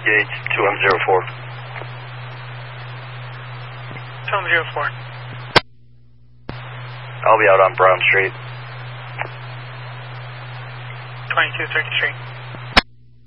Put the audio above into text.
Gates 2104. 2104. I'll be out on Brown Street. 2233.